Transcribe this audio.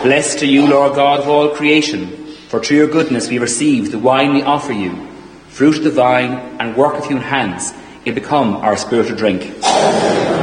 Blessed are you, Lord God of all creation, for through your goodness we receive the wine we offer you, fruit of the vine and work of human hands, it become our spiritual drink.